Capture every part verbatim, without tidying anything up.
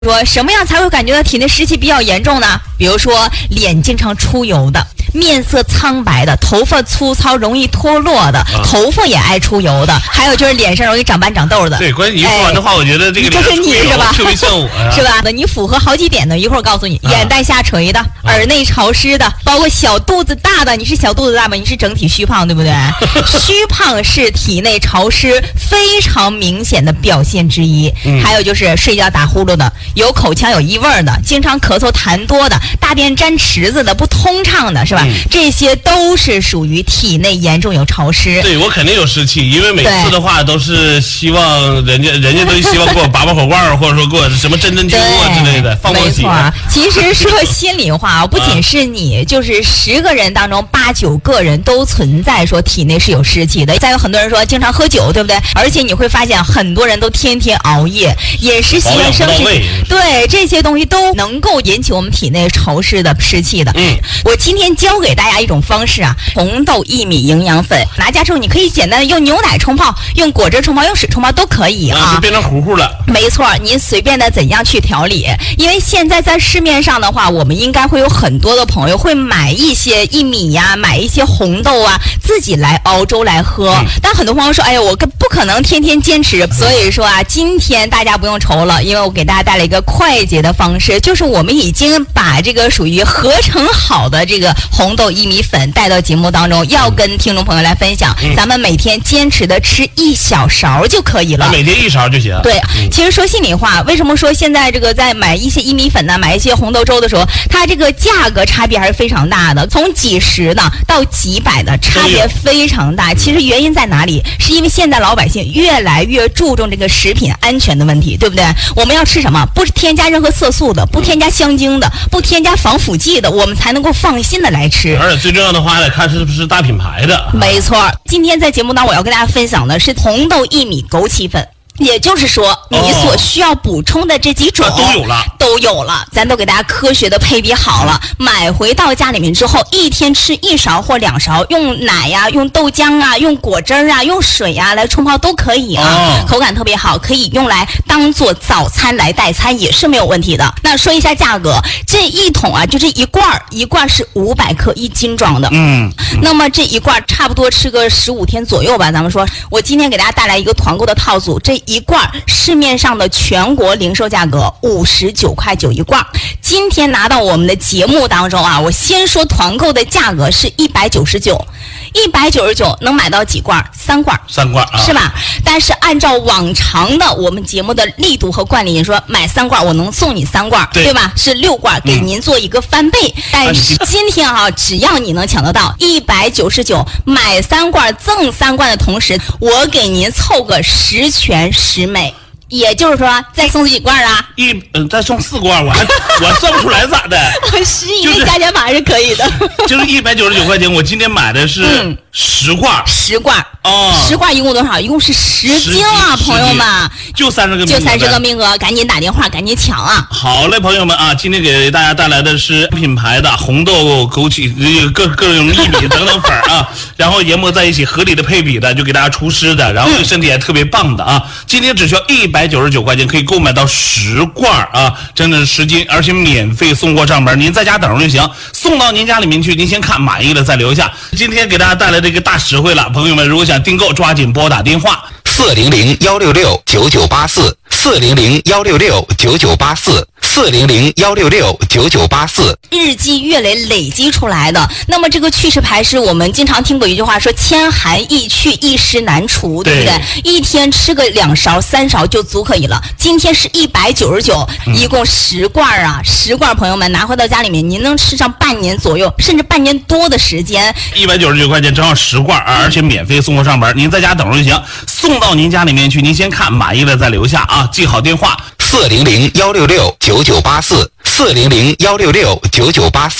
说什么样才会感觉到体内湿气比较严重呢？比如说脸经常出油的，面色苍白的，头发粗糙容易脱落的，啊、头发也爱出油的，还有就是脸上容易长斑长痘的。 对，关键你说完的话，哎、我觉得这个就是你是吧？ 特别像我呀， 是吧？你符合好几点的，一会儿告诉你，啊、眼袋下垂的，啊、耳内潮湿的，包括小肚子大的，你是小肚子大吗？你是整体虚胖，对不对？虚胖是体内潮湿非常明显的表现之一。嗯、还有就是睡觉打呼噜的，有口腔有异味的，经常咳嗽痰多的，大便沾池子的，不通畅的，是吧？嗯、这些都是属于体内严重有潮湿。 对，我肯定有湿气，因为每次的话都是希望人家人家都希望给我拔拔火罐，或者说给我什么针针灸啊之类的，放过血。 其实说心里话啊，不仅是你，就是十个人当中八九个人都存在说体内是有湿气的。再有很多人说经常喝酒，对不对？而且你会发现很多人都天天熬夜，饮食习惯生活，对这些东西都能够引起我们体内潮湿的湿气的。嗯，我今天教给大家一种方式啊，红豆薏米营养粉，拿家之后你可以简单的用牛奶冲泡，用果汁冲泡，用水冲泡都可以啊， 就变成糊糊了。 没错，您随便的怎样去调理，因为现在在市面上的话，我们应该会有很多的朋友会买一些薏米呀、啊，买一些红豆啊，自己来熬粥来喝。嗯、但很多朋友说，哎呀，我不可能天天坚持，所以说啊，今天大家不用愁了，因为我给大家带来一个快捷的方式，就是我们已经把这个属于合成好的这个红豆薏米粉带到节目当中，要跟听众朋友来分享。嗯、咱们每天坚持的吃一小勺就可以了， 每天一勺就行。 对，嗯、其实说心里话，为什么说现在这个在买一些薏米粉呢，买一些红豆粥的时候，它这个价格差别还是非常大的，从几十的到几百的差别非常大。其实原因在哪里？是因为现在老百姓越来越注重这个食品安全的问题，对不对？我们要吃什么？不添加任何色素的，不添加香精的，不添加防腐剂的，我们才能够放心的来吃。 而且最重要的话，得看是不是大品牌的。 没错，今天在节目当中我要跟大家分享的是红豆薏米枸杞粉。也就是说，你所需要补充的这几种、 哦、都有了， 都有了，咱都给大家科学的配比好了。买回到家里面之后，一天吃一勺或两勺，用奶呀、啊、用豆浆啊、用果汁啊、用水啊来冲泡都可以啊，哦、口感特别好，可以用来当做早餐来代餐也是没有问题的。那说一下价格，这一桶啊，就这一罐儿，一罐是五百克一斤装的，嗯，那么这一罐差不多吃个十五天左右吧。咱们说，我今天给大家带来一个团购的套组，这一罐市面上的全国零售价格五十九块九一罐，今天拿到我们的节目当中啊，我先说团购的价格是一百九十九，一百九十九能买到几罐？三罐， 三罐、啊、 是吧？但是按照往常的我们节目的力度和惯例，你说买三罐我能送你三罐， 对, 对吧？是六罐，给您做一个翻倍。嗯、但是今天啊，只要你能抢得到一百九十九买三罐赠三罐的同时，我给您凑个十全十美。也就是说，再送几罐啊？ 一嗯、呃，再送四罐，我还我算不出来咋的？ 十一个加减码是可以的。 就是一百九十九块钱，我今天买的是十罐， 十罐哦， 十罐一共多少？一共是十斤啊，朋友们， 就三十个名额， 就三十个名额，赶紧打电话，赶紧抢啊！ 好嘞，朋友们啊，今天给大家带来的是品牌的红豆、枸杞、各各种薏米等等粉啊，然后研磨在一起，合理的配比的，就给大家除湿的，然后对身体还特别棒的啊！今天只需要一百。一百九十九块钱可以购买到十罐啊，真的是十斤，而且免费送货上门，您在家等着就行，送到您家里面去，您先看满意了再留下。今天给大家带来这个大实惠了，朋友们如果想订购，抓紧拨打电话四零零幺六六九九八四四零零幺六六九九八四四零零幺六六九九八四， 日积月累累积出来的。那么这个祛湿牌是我们经常听过一句话说，千寒易去，一湿难除，对不对？一天吃个两勺三勺就足可以了。今天是一百九十九，一共十罐啊，十罐朋友们拿回到家里面，您能吃上半年左右，甚至半年多的时间。 一百九十九块钱正好十罐啊，而且免费送货上门，您在家等着就行，送到您家里面去，您先看满意了再留下啊，记好电话。 四零零幺六六九九八四四零零幺六六九九八四。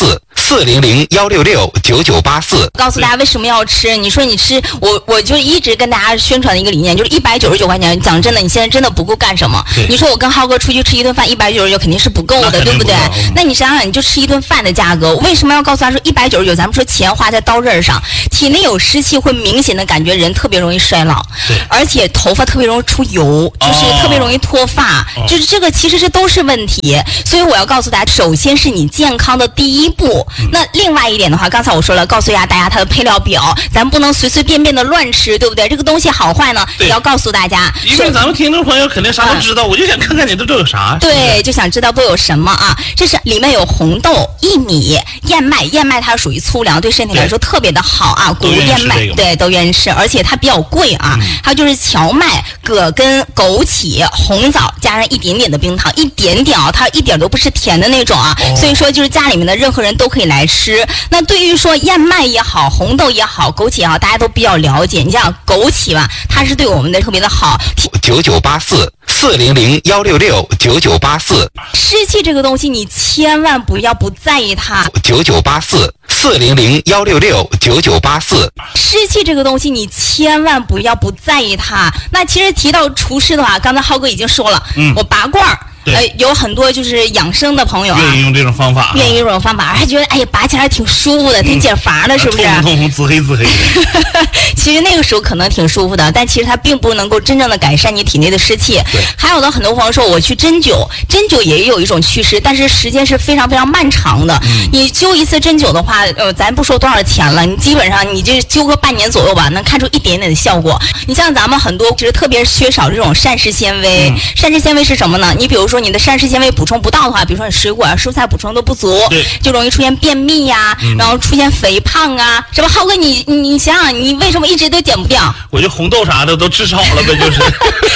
四零零幺六六九九八四。 告诉大家为什么要吃？你说你吃，我我就一直跟大家宣传的一个理念，就是一百九十九块钱。讲真的，你现在真的不够干什么？你说我跟浩哥出去吃一顿饭，一百九十九肯定是不够的，对不对？那你想想，你就吃一顿饭的价格，为什么要告诉他说一百九十九？咱们说钱花在刀刃上，体内有湿气会明显的感觉人特别容易衰老，而且头发特别容易出油，就是特别容易脱发，哦、就是这个其实是都是问题。所以我要告诉大家，首先是你健康的第一步。嗯、那另外一点的话，刚才我说了，告诉一下大家它的配料表，咱不能随随便便的乱吃，对不对？这个东西好坏呢，也要告诉大家。 因为咱们听众朋友肯定啥都知道，嗯、我就想看看你这都有啥。 对，就想知道都有什么啊？这是里面有红豆、薏米、燕麦，燕麦它属于粗粮，对身体来说特别的好啊。谷物燕麦，对，都愿意吃，而且它比较贵啊。嗯、还有就是荞麦、葛根、枸杞、红枣，加上一点点的冰糖，一点点啊，它一点都不是甜的那种啊。哦、所以说，就是家里面的任何人都可以来吃。那对于说燕麦也好，红豆也好，枸杞也好，大家都比较了解。你像枸杞吧，它是对我们的特别的好。 九九八四四零零幺六六九九八四。 湿气这个东西，你千万不要不在意它。 九九八四四零零幺六六九九八四。 湿气这个东西，你千万不要不在意它。那其实提到除湿的话，刚才浩哥已经说了，嗯，我拔罐儿。呃，有很多就是养生的朋友啊， 愿意用这种方法、啊， 愿意用这种方法，还觉得哎呀，拔起来挺舒服的，挺解乏的，是不是？ 通红通红，紫黑紫黑的。 其实那个时候可能挺舒服的，但其实它并不能够真正的改善你体内的湿气。还有的很多朋友说，我去针灸，针灸也有一种祛湿，但是时间是非常非常漫长的。嗯、你灸一次针灸的话，呃，咱不说多少钱了，你基本上你就灸个半年左右吧，能看出一点点的效果。你像咱们很多其实特别缺少这种膳食纤维，嗯、膳食纤维是什么呢？你比如说你的膳食纤维补充不到的话，比如说你水果啊、蔬菜补充都不足，就容易出现便秘呀、啊，嗯、然后出现肥胖啊，是吧？浩哥，你你想想，你为什么一直都减不掉？ 我觉得红豆啥的都吃少了呗，就是。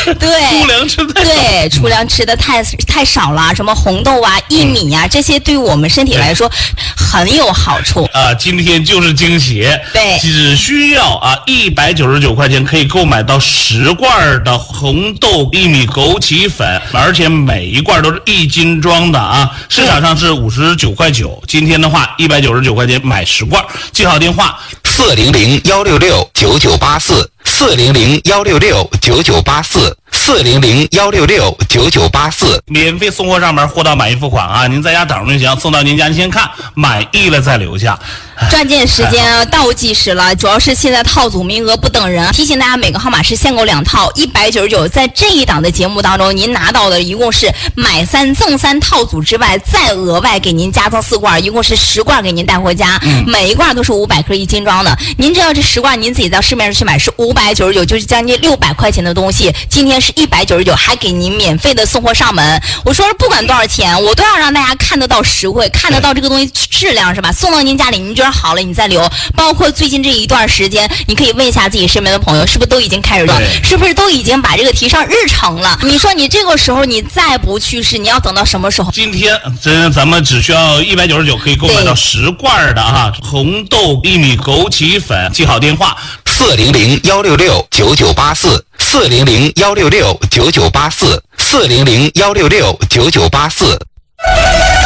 对， 粗粮吃太少。 对，粗粮吃的太太少了，什么红豆啊、薏米啊，嗯、这些对于我们身体来说很有好处。 啊，今天就是惊喜， 对， 只需要啊一百九十九块钱可以购买到十罐的红豆、薏米、枸杞粉，而且每一罐都是一斤装的啊，市场上是五十九块九，今天的话一百九十九块钱买十罐，记好电话四零零幺六六九九八四，四零零幺六六九九八四，四零零幺六六九九八四， 免费送货上门，货到满意付款啊！您在家等着就行，送到您家您先看，满意了再留下。 抓紧时间倒计时了，主要是现在套组名额不等人，提醒大家每个号码是限购两套，一百九十九。在这一档的节目当中，您拿到的一共是买三赠三套组之外，再额外给您加赠四罐，一共是十罐给您带回家，嗯、每一罐都是五百克一斤装的。您知道这十罐您自己到市面上去买是五百九十九，就是将近六百块钱的东西，今天是一百九十九，还给您免费的送货上门。我说不管多少钱，我都要让大家看得到实惠，看得到这个东西质量，是吧？送到您家里，您觉得好了你再留。包括最近这一段时间，你可以问一下自己身边的朋友，是不是都已经开始了？是不是都已经把这个提上日程了？你说你这个时候你再不去试，你要等到什么时候？ 今天真咱们只需要一百九十九可以购买到十罐的哈红豆、薏米、枸杞粉，记好电话四零零幺六六九九八四，四零零幺六六九九八四，四零零幺六六九九八四。